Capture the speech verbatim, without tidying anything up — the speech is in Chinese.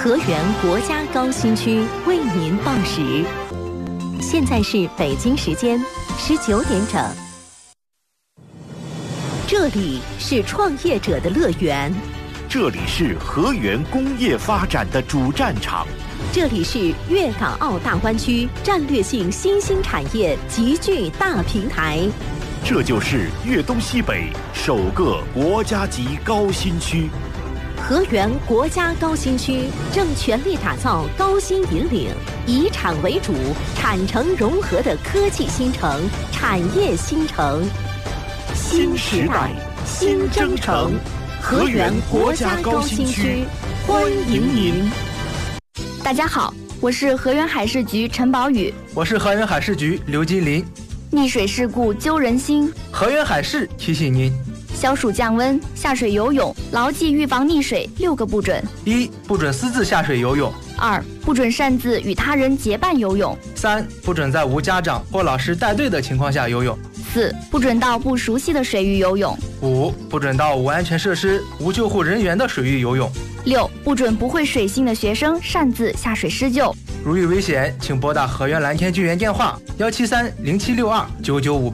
河源国家高新区为您报时，现在是北京时间十九点整。这里是创业者的乐园， 这里是河源工业发展的主战场， 这里是粤港澳大湾区战略性新兴产业集聚大平台， 这就是粤东西北首个国家级高新区。 河源国家高新区正全力打造高新引领、以产为主、产城融合的科技新城、产业新城。新时代，新征程，河源国家高新区，欢迎您。 大家好，我是河源海事局陈宝宇， 我是河源海事局刘金林。 溺水事故揪人心， 河源海事提醒您： 消暑降温，下水游泳，牢记预防溺水六个不准： 一、不准私自下水游泳； 二、不准擅自与他人结伴游泳； 三、不准在无家长或老师带队的情况下游泳； 四、不准到不熟悉的水域游泳； 五、不准到无安全设施、无救护人员的水域游泳； 六、不准不会水性的学生擅自下水施救。 如遇危险，请拨打河源蓝天救援电话：幺七三零七六二九九五八。